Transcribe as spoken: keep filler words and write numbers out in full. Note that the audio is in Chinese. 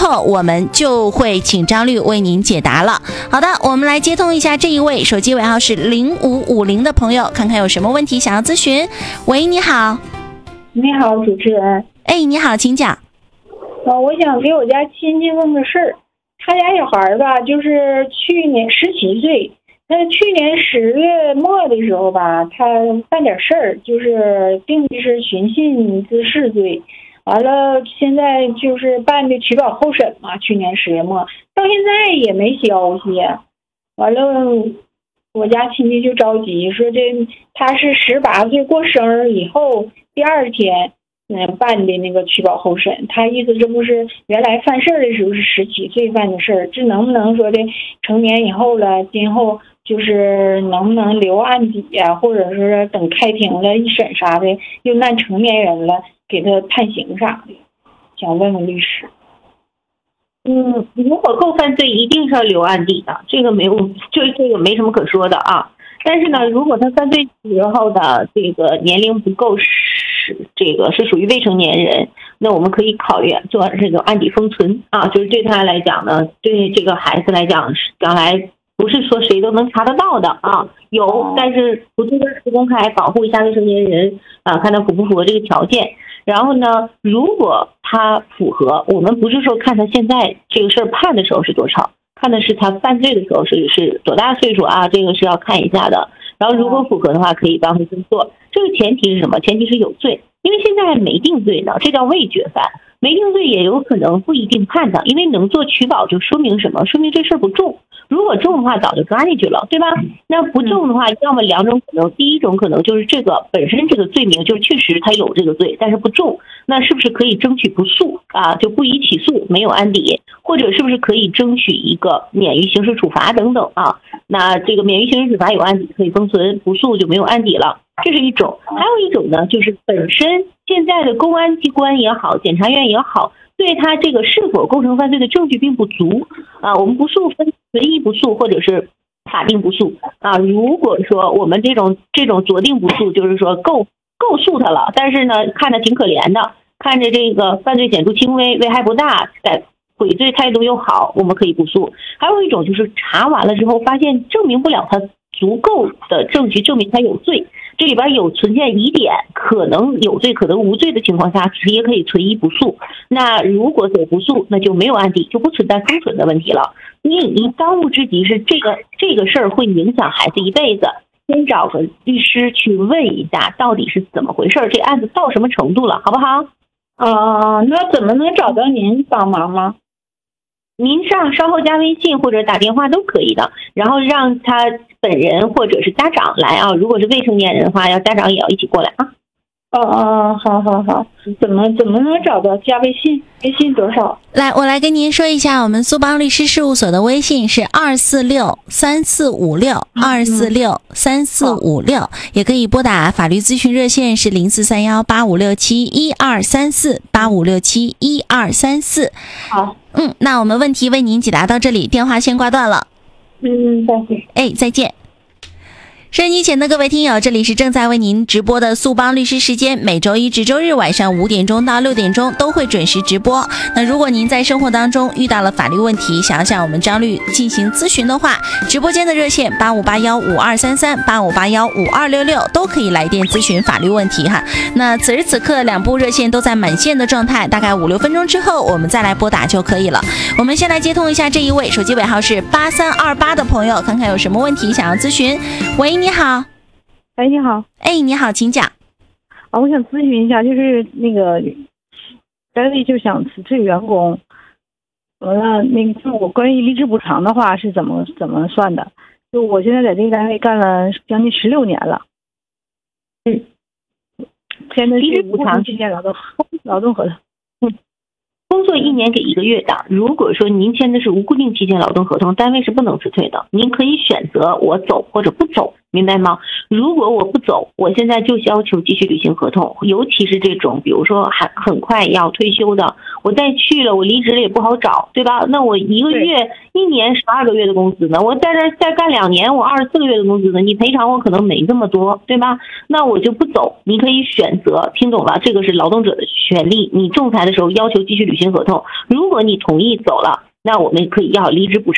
后，我们就会请张律为您解答了。好的，我们来接通一下这一位手机尾号是零五五零的朋友，看看有什么问题想要咨询。喂，你好。 你好，主持人。 哎，你好，请讲。 呃，我想给我家亲戚问个事儿。他家小孩吧，就是去年十七岁，那去年十月末的时候吧，他办点事儿，就是定的是寻衅滋事罪，完了现在就是办的取保候审嘛，去年十月末到现在也没消息，完了我家亲戚就着急，说这他是十八岁过生日以后第二天嗯，办的那个取保候审，他意思这不是原来犯事儿的时候是十七岁犯的事儿，这能不能说的成年以后了，今后就是能不能留案底呀、啊，或者是等开庭了一审啥的，又按成年人了给他判刑啥的，想问问律师。 嗯，如果够犯罪，一定是要留案底的，这个没有，就这个没什么可说的啊。但是呢，如果他犯罪时候的这个年龄不够，是这个是属于未成年人，那我们可以考虑做这个案底封存啊，就是对他来讲呢，对这个孩子来讲，将来不是说谁都能查得到的啊，有，但是不对外不公开，保护一下未成年人啊，看他符不符合这个条件。然后呢，如果他符合，我们不是说看他现在这个事儿判的时候是多少，看的是他犯罪的时候是是多大岁数啊，这个是要看一下的。然后如果符合的话，可以帮他去做。这个前提是什么？前提是有罪，因为现在还没定罪呢，这叫未决犯。没定罪也有可能不一定判他，因为能做取保就说明什么？说明这事儿不重。如果重的话，早就抓进去了，对吧？那不重的话，要么两种可能，第一种可能就是这个本身这个罪名就是确实他有这个罪，但是不重，那是不是可以争取不诉啊？就不予起诉，没有案底，或者是不是可以争取一个免于刑事处罚等等啊？那这个免于刑事处罚有案底可以封存，不诉就没有案底了，这是一种。还有一种呢，就是本身现在的公安机关也好，检察院也好，对他这个是否构成犯罪的证据并不足啊，我们不诉分随意不诉或者是法定不诉啊。如果说我们这种这种酌定不诉，就是说够够诉他了，但是呢看着挺可怜的，看着这个犯罪显著轻微，危害不大，在悔罪态度又好，我们可以不诉。还有一种就是查完了之后发现证明不了他足够的证据证明他有罪，这里边有存现疑点，可能有罪可能无罪的情况下，也可以存疑不诉。那如果走不诉，那就没有案底，就不存在封存的问题了。你你当务之急是这个这个事儿会影响孩子一辈子，先找个律师去问一下到底是怎么回事，这案子到什么程度了，好不好？ 啊、呃，那怎么能找到您帮忙吗？ 您上稍后加微信或者打电话都可以的，然后让他本人或者是家长来啊。如果是未成年人的话，要家长也要一起过来啊。 哦哦，好好好，怎么怎么能找到？加微信，微信多少？ 来，我来跟您说一下，我们苏邦律师事务所的微信是二四六三四五六二四六三四五六，也可以拨打法律咨询热线是零四三幺八五六七一二三四八五六七一二三四。 好， 嗯，那我们问题为您解答到这里，电话先挂断了。 嗯，再见。 哎，再见。收音机前的各位听友，这里是正在为您直播的苏邦律师时间，每周一至周日晚上五点钟到六点钟都会准时直播。那如果您在生活当中遇到了法律问题，想要向我们张律进行咨询的话，直播间的热线八五八幺五二三三八五八幺五二六六都可以来电咨询法律问题哈。那此时此刻两部热线都在满线的状态，大概五六分钟之后我们再来拨打就可以了。我们先来接通一下这一位手机尾号是八三二八的朋友，看看有什么问题想要咨询。喂，你好。 哎，你好。 哎，你好，请讲。 啊，我想咨询一下，就是那个单位就想辞退员工，完了那个就我关于离职补偿的话是怎么怎么算的？就我现在在这个单位干了将近十六年了， 嗯， 签的离职是补偿期间劳动劳动合同。 嗯，工作一年给一个月的。如果说您签的是无固定期限劳动合同，单位是不能辞退的。您可以选择我走或者不走明白吗？如果我不走，我现在就要求继续履行合同，尤其是这种比如说很很快要退休的，我再去了，我离职了也不好找，对吧？那我一个月一年十二个月的工资呢，我在这再干两年，我二十四个月的工资呢，你赔偿我可能没这么多，对吧？那我就不走，你可以选择，听懂了？这个是劳动者的权利，你仲裁的时候要求继续履行合同，如果你同意走了，那我们可以要离职补偿。